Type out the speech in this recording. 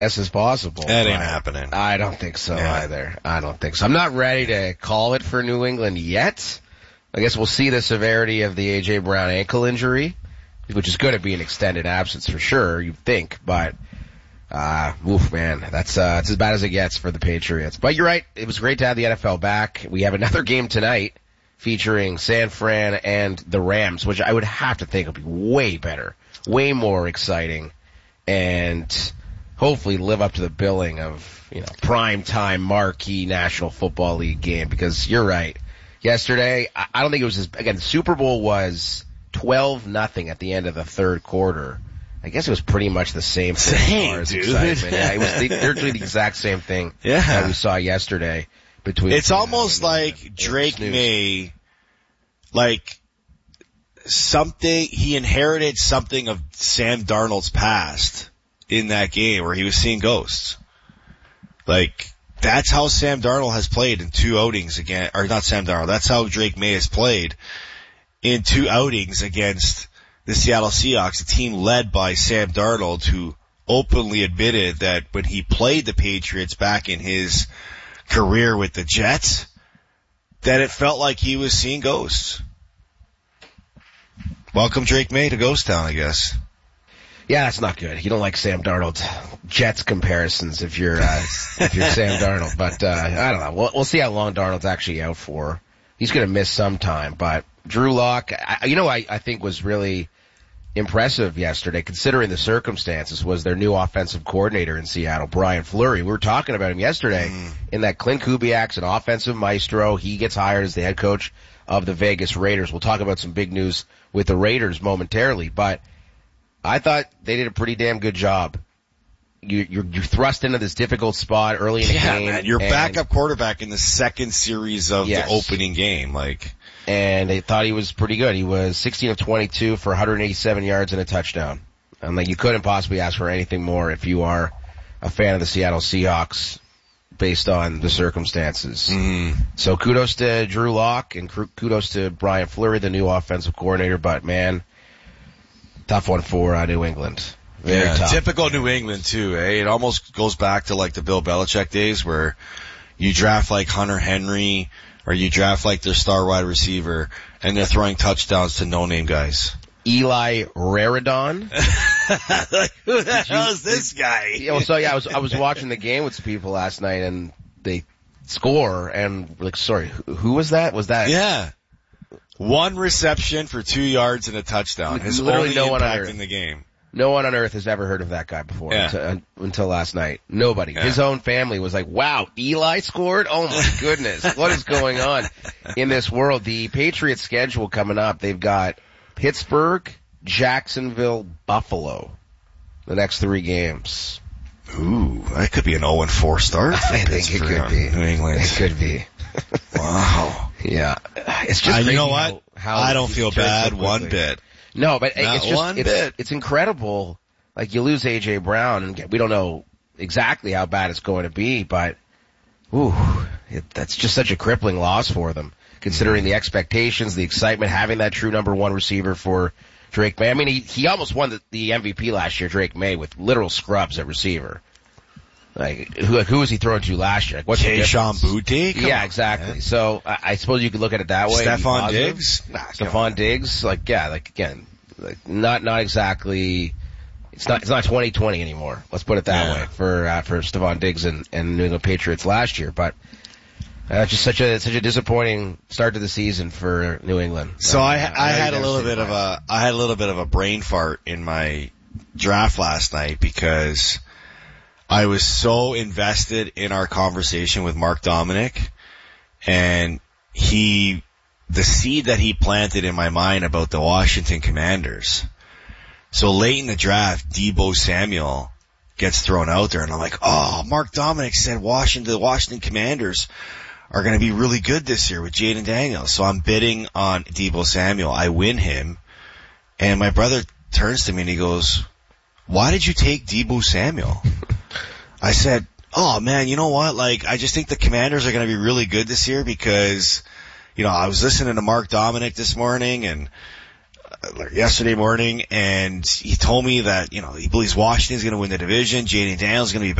as possible. That ain't happening. I don't think so either. I don't think so. I'm not ready to call it for New England yet. I guess we'll see the severity of the A.J. Brown ankle injury, which is going to be an extended absence for sure, you'd think. But, man, that's as bad as it gets for the Patriots. But you're right. It was great to have the NFL back. We have another game tonight featuring San Fran and the Rams, which I would have to think would be way better, way more exciting, and hopefully live up to the billing of, prime time marquee National Football League game, because you're right. Yesterday, I don't think it was again, the Super Bowl was 12-0 at the end of the third quarter. I guess it was pretty much the same thing. Same, dude. Excitement. Yeah, it was literally the exact same thing that we saw yesterday between. It's almost like Drake May, he inherited something of Sam Darnold's past in that game where he was seeing ghosts. That's how Sam Darnold has played in 2 outings again, or not Sam Darnold, that's how Drake May has played in 2 outings against the Seattle Seahawks, a team led by Sam Darnold, who openly admitted that when he played the Patriots back in his career with the Jets, that it felt like he was seeing ghosts. Welcome Drake May to Ghost Town, I guess. Yeah, that's not good. You don't like Sam Darnold Jets comparisons if you're Sam Darnold. But I don't know. We'll see how long Darnold's actually out for. He's going to miss some time. But Drew Lock, I think was really impressive yesterday, considering the circumstances, was their new offensive coordinator in Seattle, Brian Fleury. We were talking about him yesterday in that Clint Kubiak's an offensive maestro. He gets hired as the head coach of the Vegas Raiders. We'll talk about some big news with the Raiders momentarily, but I thought they did a pretty damn good job. You're thrust into this difficult spot early in the game. Man, your backup quarterback in the second series of the opening game, And they thought he was pretty good. He was 16 of 22 for 187 yards and a touchdown. And you couldn't possibly ask for anything more if you are a fan of the Seattle Seahawks based on the circumstances. So kudos to Drew Lock and kudos to Brian Fleury, the new offensive coordinator. But man, tough one for New England. Very tough. Typical New England too, eh? It almost goes back to the Bill Belichick days where you draft Hunter Henry or you draft their star wide receiver and they're throwing touchdowns to no-name guys. Eli Raridon. Who the hell is this guy? I was watching the game with some people last night and they score and sorry, who was that? Was that? Yeah. 1 reception for 2 yards and a touchdown. His only impact in the game. No one on earth has ever heard of that guy before until last night. Nobody. Yeah. His own family was like, wow, Eli scored? Oh my goodness. What is going on in this world? The Patriots schedule coming up, they've got Pittsburgh, Jacksonville, Buffalo. The next 3 games. Ooh, that could be an 0-4 start. I think it could be. New England. It could be. Wow. Yeah. It's just you know what? How I don't feel bad one bit. No, but it's incredible. You lose A.J. Brown, and we don't know exactly how bad it's going to be, but that's just such a crippling loss for them, considering the expectations, the excitement, having that true number 1 receiver for Drake May. I mean, he almost won the MVP last year, Drake May, with literal scrubs at receiver. Who was he throwing to last year? What's Kayshon Boutte? Yeah, exactly. Man. So I suppose you could look at it that way. Stephon Diggs? Stephon Diggs? Not exactly. It's not 2020 anymore. Let's put it that way for Stephon Diggs and New England Patriots last year. But just such a disappointing start to the season for New England. So I had a little bit of a brain fart in my draft last night because I was so invested in our conversation with Mark Dominic, and the seed that he planted in my mind about the Washington Commanders. So late in the draft, Deebo Samuel gets thrown out there, and I'm like, oh, Mark Dominic said the Washington Commanders are going to be really good this year with Jaden Daniels. So I'm bidding on Deebo Samuel. I win him, and my brother turns to me and he goes, why did you take Deebo Samuel? I said, oh man, you know what? I just think the Commanders are going to be really good this year because, I was listening to Mark Dominic this morning and yesterday morning, and he told me that, he believes Washington's going to win the division. Jaden Daniels is going to be